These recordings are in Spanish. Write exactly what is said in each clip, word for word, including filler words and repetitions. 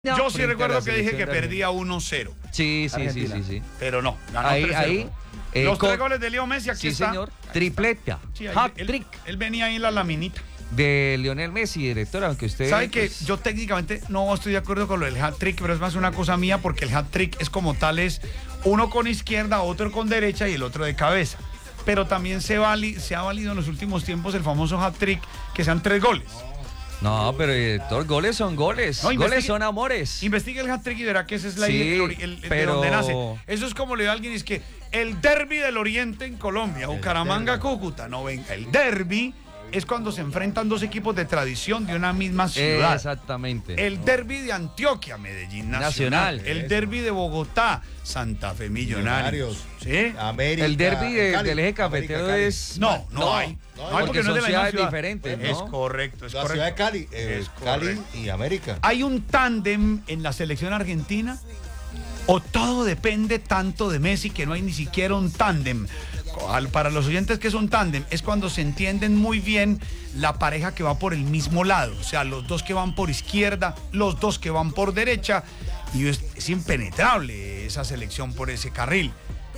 No, Yo sí recuerdo que dije que de perdía uno cero. Sí, sí, sí, sí, sí. Pero no, ganó Ahí, tres cero. ahí. eh, Los con- tres goles de Leo Messi, aquí Sí, está. señor. Tripleta. Sí, ahí- Hat él, trick él venía ahí en la laminita. de Lionel Messi, director, aunque usted. ¿Sabe que pues, yo técnicamente no estoy de acuerdo con lo del hat trick, pero es más una cosa mía porque el hat trick es como tal, es uno con izquierda, otro con derecha y el otro de cabeza. Pero también se, vali- se ha valido en los últimos tiempos el famoso hat trick, que sean tres goles. No, pero director, goles son goles. No, goles investigue- son amores. Investigue el hat trick y verá que esa es la Sí, idea, el, el- de pero- donde nace. Eso es como le da a alguien, es que el derbi del oriente en Colombia, Bucaramanga, Cúcuta, no venga, el derbi es cuando se enfrentan dos equipos de tradición de una misma ciudad. Exactamente. El derbi de Antioquia, Medellín Nacional. Nacional. El Eso. derbi de Bogotá, Santa Fe Millonarios. ¿Sí? América. El derbi de- Cali, del eje América, cafetero Cali. es. No, no, hay. no No hay, hay porque porque no son es de la misma ciudades ciudad. diferentes, ¿no? Es correcto, es La correcto. ciudad de Cali, eh, Es Cali correcto. y América. ¿Hay un tándem en la selección argentina? ¿O todo depende tanto de Messi que no hay ni siquiera un tándem? Al- Para los oyentes, ¿qué es un tándem? Es cuando se entienden muy bien la pareja que va por el mismo lado. O sea, los dos que van por izquierda, los dos que van por derecha. Y es, es impenetrable esa selección por ese carril.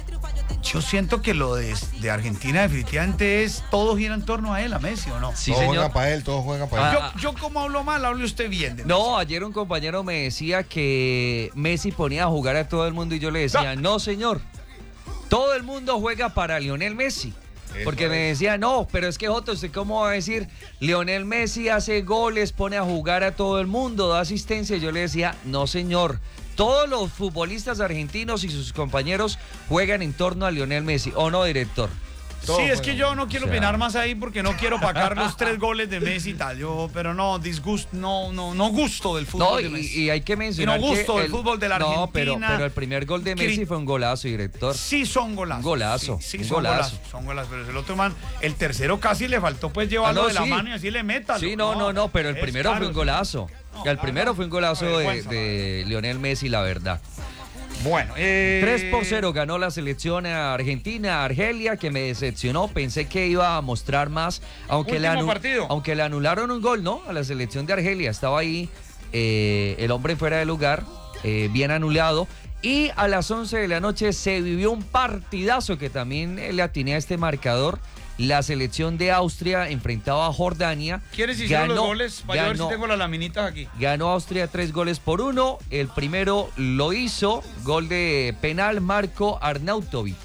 Yo siento que lo de, de Argentina definitivamente es, todo gira en torno a él, a Messi, ¿o no? Sí, todos señor. juegan para él, todos juegan para él. Ah, Yo, yo como hablo mal, hable usted bien de Messi. No, ayer un compañero me decía que Messi ponía a jugar a todo el mundo y yo le decía, no, señor, todo el mundo juega para Lionel Messi. Eso Porque me es. decía, no, pero es que Joto, ¿usted cómo va a decir? Lionel Messi hace goles, pone a jugar a todo el mundo, da asistencia. Y yo le decía, no, señor, todos los futbolistas argentinos y sus compañeros juegan en torno a Lionel Messi. ¿O no, director? Todo Sí, es juega. que yo no quiero O sea- opinar más ahí porque no quiero pagar los tres goles de Messi y tal. Yo, pero no, disgusto, no, no, no gusto del fútbol No, de y, Messi. y hay que mencionar Y no gusto que del fútbol de la No, pero, Argentina. pero el primer gol de Messi Cri- fue un golazo, director. Sí son golazos. Un golazo, Sí, sí un son golazo. golazos. Son golazos, pero el otro man, el tercero casi le faltó pues llevarlo Ah, no, de la sí. mano y así le meta. Sí, no, no, no, pero el es primero claro, fue un sí. golazo. No, el no, primero no. fue un golazo Una de, vergüenza, de Lionel Messi, la verdad. Bueno, eh... tres por cero ganó la selección argentina, Argelia, que me decepcionó. Pensé que iba a mostrar más, aunque, le, Último anu- partido. aunque le anularon un gol, ¿no? A la selección de Argelia. Estaba ahí eh, el hombre fuera de lugar, eh, bien anulado. Y a las once de la noche se vivió un partidazo que también eh, le atiné a este marcador. La selección de Austria enfrentaba a Jordania. ¿Quieres hicieron los Ganó- goles? Para yo ver si ganó- tengo las laminitas aquí. Ganó Austria tres goles por uno. El primero lo hizo, gol de penal, Marco Arnautovic.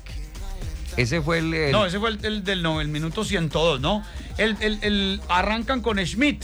Ese fue el... el- No, ese fue el, el del no, el minuto ciento dos, ¿no? El, el, el- arrancan con Schmidt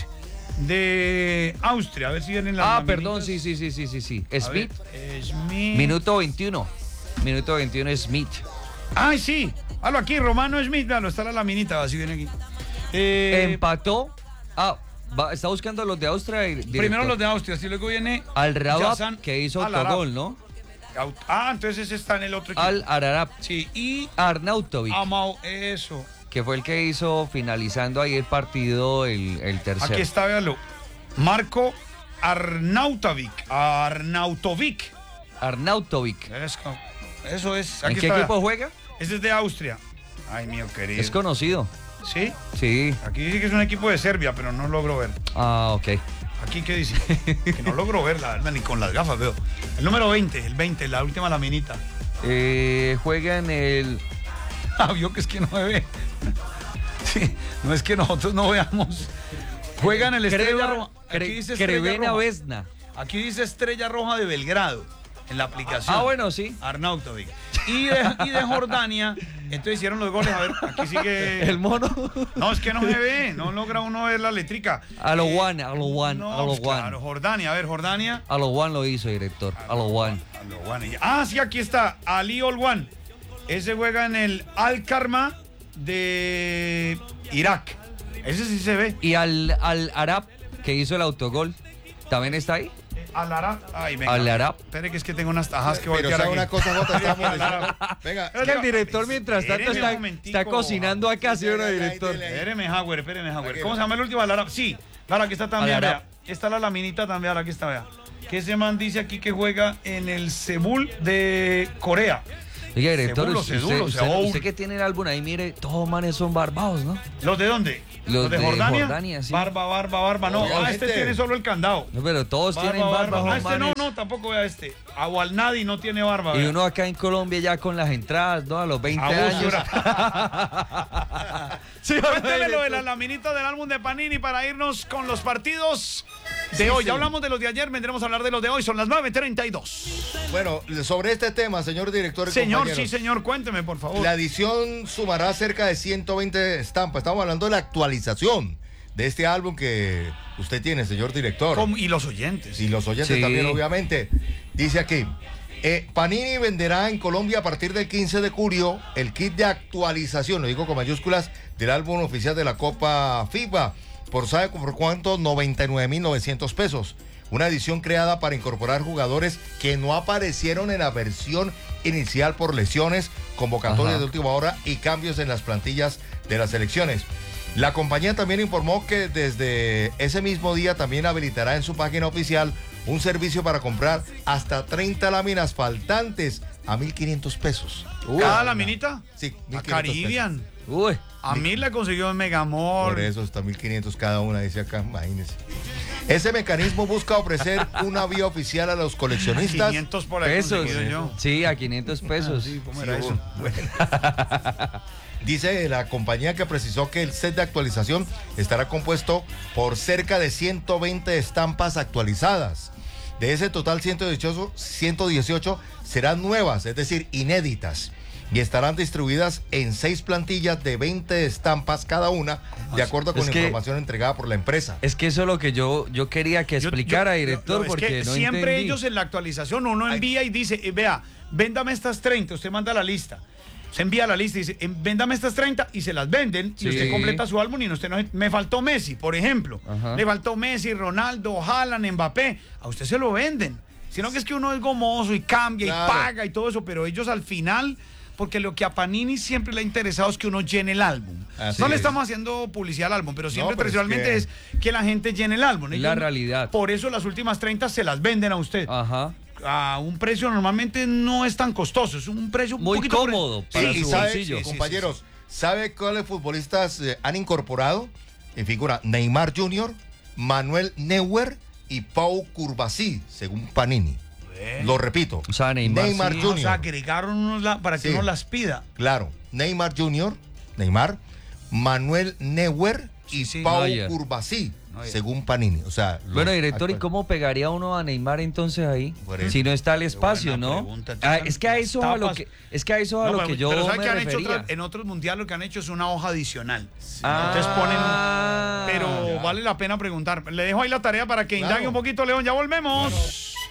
de Austria. A ver si vienen las Ah, laminitas. perdón, sí, sí, sí, sí, sí, sí. A Smith, ver, eh, Schmidt. minuto veintiuno. Minuto veintiuno, Smith. Ay, sí. Halo aquí, Romano Smith, véalo, está la laminita, así viene aquí. Eh, Empató. Ah, va- está buscando los de Austria. y- primero director. los de Austria, así luego viene Al Rabat, Yazan que hizo Al Arab. autogol, ¿no? Aut- Ah, entonces ese está en el otro equipo. Al Ararab. Sí, y Arnautovic, Amau, eso. que fue el que hizo finalizando ahí el partido el, el tercero. Aquí está, véalo. Marco Arnautovic. Arnautovic. Arnautovic. Es co- Eso es. ¿En Aquí qué está. equipo juega? Ese es de Austria. Ay, mío querido. Es conocido. ¿Sí? Sí. Aquí dice que es un equipo de Serbia, pero no logro ver. Ah, ok. Aquí, ¿qué dice? Que no logro ver, la verdad, ni con las gafas veo. El número veinte, el veinte, la última laminita. Eh, juega en el... Ah, vio que es que no se ve. Sí, no es que nosotros no veamos. Juega en el Estrella Roja. Aquí dice Estrella Crevena Roja. Vesna. Aquí dice Estrella Roja de Belgrado, en la aplicación. Ah, bueno, sí. Arnautovic. Y de, y de Jordania, entonces hicieron los goles. A ver, aquí sigue. El mono. No, es que no se ve, no logra uno ver la letrica. A lo Eh, one, a lo one, no, a lo pues one. Claro, Jordania, a ver, Jordania. A lo one lo hizo, director. A lo one. A lo one. Ah, sí, aquí está, Ali Olwan. Ese juega en el Al-Karma de Irak. Ese sí se ve. Y al, al Arab, que hizo el autogol, ¿también está ahí? Al Arab. Ay, venga. Al Arab. Espere que es que tengo unas tajas que Pero voltear sabe aquí. una cosa, Jota, estamos Al Arab. Venga, Es que el director, mientras tanto, Espéreme está, un momentico. está cocinando acá, ¿sí o no, Dele ahí, director? dele ahí. Espéreme, Hauer, espéreme, Hauer. Aquí ¿Cómo va. se llama el último? Al Arab. Sí. Claro, aquí está también, Al Arab. vea. Está la laminita también, ahora aquí está, vea. Que ese man dice aquí que juega en el Seúl de Corea. Oiga, director, Según los usted, sedulos, usted, o sea, usted, un- que tiene el álbum ahí, mire, todos manes son barbados, ¿no? ¿Los de dónde? Los de de Jordania. Jordania, sí. Barba, barba, barba. No, ah, este Obviamente. tiene solo el candado. No, pero todos Barba, tienen barba, barba. Ah, son este no, manes. no, tampoco vea este. Agualnadi no tiene barba. Y vea. uno acá en Colombia ya con las entradas, ¿no? A los veinte Abuso, años. era. Sí, Cuénteme lo de la laminita del álbum de Panini para irnos con los partidos de Sí, hoy. sí. Ya hablamos de los de ayer, vendremos a hablar de los de hoy. Son las nueve treinta y dos. Bueno, sobre este tema, señor director y Señor, compañeros, sí, señor, cuénteme, por favor. la edición sumará cerca de ciento veinte estampas. Estamos hablando de la actualización de este álbum que usted tiene, señor director. Como- y los oyentes. Y los oyentes Sí. también, obviamente. Dice aquí, eh, Panini venderá en Colombia a partir del quince de julio el kit de actualización, lo digo con mayúsculas, del álbum oficial de la Copa FIFA. Por sabe por cuánto, noventa y nueve mil novecientos pesos. Una edición creada para incorporar jugadores que no aparecieron en la versión inicial por lesiones, convocatorias Ajá. de última hora y cambios en las plantillas de las selecciones. La compañía también informó que desde ese mismo día también habilitará en su página oficial un servicio para comprar hasta treinta láminas faltantes a mil quinientos pesos. ¿Cada laminita? Sí, A mil quinientos Caribbean. Uy, A mí le consiguió en Megamall. Por eso está mil quinientos cada una, dice acá, imagínense. Ese mecanismo busca ofrecer una vía oficial a los coleccionistas. quinientos por ahí pesos. conseguido yo. Sí, a quinientos pesos. Sí, ¿cómo Sí, era eso? bueno. Dice la compañía que precisó que el set de actualización estará compuesto por cerca de ciento veinte estampas actualizadas. De ese total, ciento dieciocho, ciento dieciocho serán nuevas, es decir, inéditas. Y estarán distribuidas en seis plantillas de veinte estampas cada una, de acuerdo con Es la que- información entregada por la empresa. Es que eso es lo que yo, yo quería que Yo- explicara, yo- director, no, es porque que no siempre entendí. ellos en la actualización uno envía y dice, eh, vea, véndame estas treinta, usted manda la lista. Se envía la lista y dice, eh, véndame estas treinta y se las venden Sí. y usted completa su álbum y usted no, me faltó Messi, por ejemplo. Ajá. Le faltó Messi, Ronaldo, Haaland, Mbappé. A usted se lo venden. Sino que es que uno es gomoso y cambia Claro. y paga y todo eso, pero ellos al final, porque lo que a Panini siempre le ha interesado es que uno llene el álbum. Así no le es. estamos haciendo publicidad al álbum, pero siempre pero es tradicionalmente que- es que... la gente llene el álbum. Es la Ellos- realidad. Por eso las últimas treinta se las venden a usted. Ajá. A un precio normalmente no es tan costoso, es un precio un Muy poquito por- cómodo Sí, para y su sabe, bolsillo. compañeros, ¿sabe cuáles futbolistas eh, han incorporado? En figura, Neymar junior, Manuel Neuer y Pau Curbasí, según Panini. Lo repito. O sea, Neymar, sí. Ah, Junior. o sea, agregaron unos la- para que Sí. uno las pida. Claro, Neymar junior, Neymar, Manuel Neuer y Sí, sí. Pau Neuer. Curbasí, Neuer. según Panini. O sea, los Bueno, director, ¿y actuales- cómo pegaría uno a Neymar entonces ahí? Por eso. Si no está el espacio, buena ¿no? pregunta. Ah, es que a eso es a lo Tapas. que es que a eso es a No, lo pero- que yo pero ¿sabe me qué han hecho refería. otras- en otros mundiales lo que han hecho es una hoja adicional. Ah, Entonces ponen. Pero ya. vale la pena preguntar. Le dejo ahí la tarea para que Claro. indague un poquito, León. Ya volvemos.